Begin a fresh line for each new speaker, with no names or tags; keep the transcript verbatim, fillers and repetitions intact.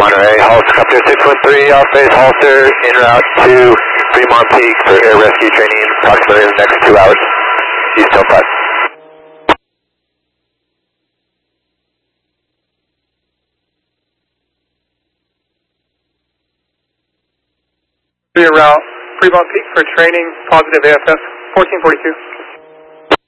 Monterey, helicopter six one three, off base Halter, en route to Fremont Peak for air rescue training approximately in the next two hours. East Tailpipe.
En route, Fremont Peak for training, positive A F S, fourteen forty-two.